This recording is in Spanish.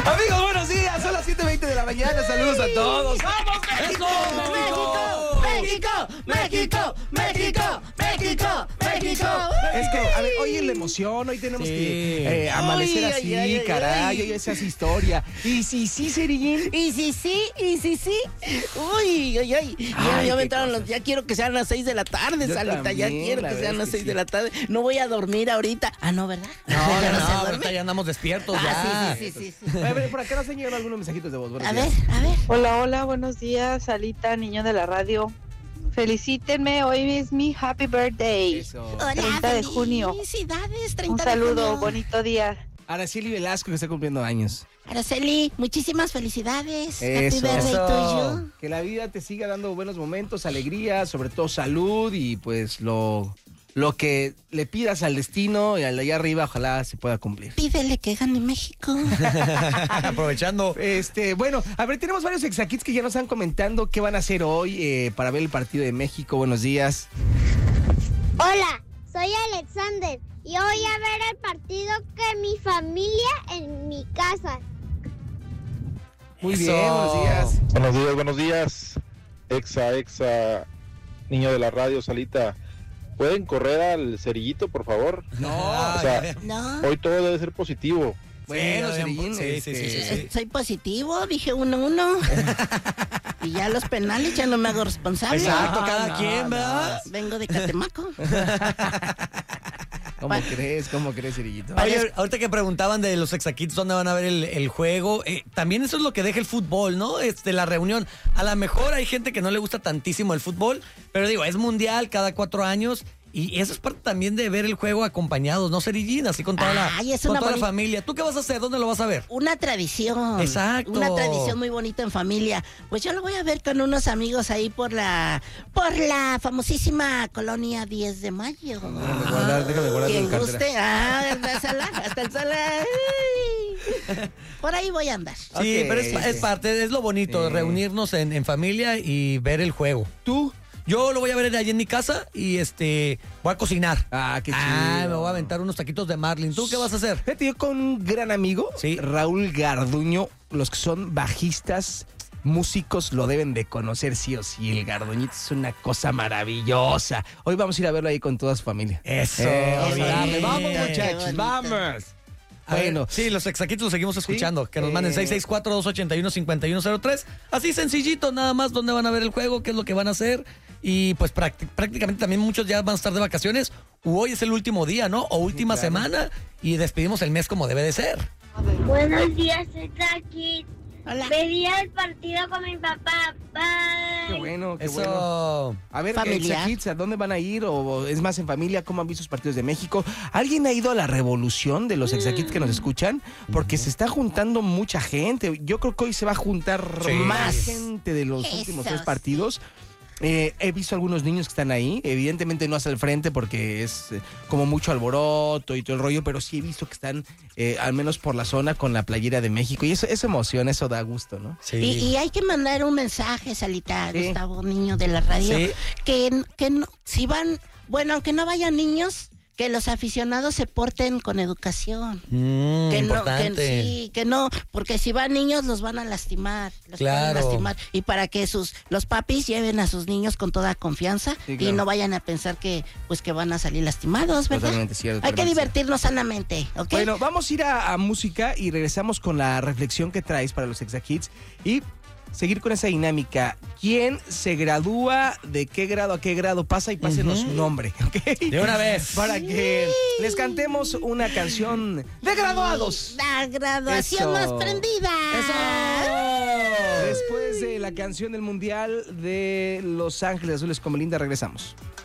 Amigos, buenos días. Son las 7:20 de la mañana. Saludos a todos. ¡Vamos, México! ¡México! ¡México! ¡México! ¡México! ¡México! Es que, a ver, hoy es la emoción. Hoy tenemos que amanecer así, caray. Hoy se hace historia. Y sí, Cerillín. Y sí. Uy. Ya me entraron los. Ya quiero que sean las 6 de la tarde, Yo Salita. también, Ya quiero la que verdad sean es las que 6 de la tarde. No voy a dormir ahorita. Ah, no, ¿verdad? No, ahorita ya andamos despiertos ya. Sí. A ver, por acá nos han llegado algunos mensajitos de voz. Buenos A días. ver. Hola, buenos días, Salita, niño de la radio. Felicítenme, hoy es mi happy birthday. Eso. Hola, 30 de junio. Felicidades, 30 Un de saludo, junio. bonito día. Araceli Velasco, que está cumpliendo años. Araceli, muchísimas felicidades. Happy Eso. birthday Eso. tuyo. Que la vida te siga dando buenos momentos, alegría, sobre todo salud y pues lo que le pidas al destino y al de allá arriba, ojalá se pueda cumplir. Pídele que gane México. Aprovechando. Bueno, a ver, tenemos varios exakits que ya nos están comentando qué van a hacer hoy para ver el partido de México. Buenos días. Hola, soy Alexander y voy a ver el partido con mi familia en mi casa. Muy Eso. bien, buenos días. Buenos días. Exa, niño de la radio, Salita. ¿Pueden correr al cerillito, por favor? No, O sea, No, hoy todo debe ser positivo. bueno, Sí, Cerillín, sí. soy positivo, dije 1-1. Y ya los penales ya no me hago responsable. Exacto, cada quien, ¿verdad? Vengo de Catemaco. ¿Cómo crees, Cerillito? Oye, ahorita que preguntaban de los exakits dónde van a ver el juego, también eso es lo que deja el fútbol, ¿no? La reunión. A lo mejor hay gente que no le gusta tantísimo el fútbol, pero digo, es mundial cada 4 años. Y eso es parte también de ver el juego acompañados, ¿no, Cerillín? Así con toda la, Ay, es con una toda la bonita- familia. ¿Tú qué vas a hacer? ¿Dónde lo vas a ver? Una tradición. Exacto. Una tradición muy bonita en familia. Pues yo lo voy a ver con unos amigos ahí por la famosísima colonia 10 de mayo. Déjame guardar Quien mi cartera. guste. Hasta el sol. Ay. Por ahí voy a andar. Sí, Ok, pero es parte, es lo bonito, Sí. reunirnos en familia y ver el juego. ¿Tú? Yo lo voy a ver allí en mi casa y voy a cocinar. Ah, qué chido. Me voy a aventar unos taquitos de marlin. ¿Tú qué vas a hacer? Fíjate, yo con un gran amigo, Sí. Raúl Garduño, los que son bajistas, músicos, lo deben de conocer sí o sí. El Garduñito es una cosa maravillosa. Hoy vamos a ir a verlo ahí con toda su familia. Eso. Bien. Vamos, Qué muchachos, bonito. vamos. Bueno, Bueno, sí, los exaquitos los seguimos escuchando. Que nos manden 664-281-5103. Así sencillito, nada más, dónde van a ver el juego, qué es lo que van a hacer. Y pues prácticamente también muchos ya van a estar de vacaciones. Hoy es el último día, ¿no? O última claro. semana. Y despedimos el mes como debe de ser. Buenos días, estoy aquí. Hola. Veía el partido con mi papá. Bye. qué bueno, qué Eso. bueno. A ver, Familiar. Exakits, ¿a dónde van a ir? O es más en familia, ¿cómo han visto los partidos de México? ¿Alguien ha ido a la revolución de los Exakits que nos escuchan? Porque se está juntando mucha gente. Yo creo que hoy se va a juntar Sí. más gente de los Eso, últimos 3 sí. partidos. He visto algunos niños que están ahí, evidentemente no hacia el frente porque es como mucho alboroto y todo el rollo, pero sí he visto que están al menos por la zona con la playera de México y eso emociona, eso da gusto, ¿no? Sí. Y hay que mandar un mensaje, Salita, Sí. Gustavo, niño de la radio, Sí. que no, si van, bueno, aunque no vayan niños, que los aficionados se porten con educación. Importante. Que no, porque si van niños los van a lastimar, los Claro. pueden lastimar. Y para que los papis lleven a sus niños con toda confianza Sí, claro. y no vayan a pensar que van a salir lastimados, ¿verdad? Totalmente cierto. Hay que totalmente divertirnos sanamente, ¿ok? Bueno, vamos a ir a música y regresamos con la reflexión que traes para los Exakits y seguir con esa dinámica. ¿Quién se gradúa? ¿De qué grado a qué grado pasa? Y pásenos su nombre, ¿ok? De una vez. Para que les cantemos una canción de graduados. La graduación Eso. más prendida. Después de la canción del Mundial de Los Ángeles Azules con Belinda, regresamos.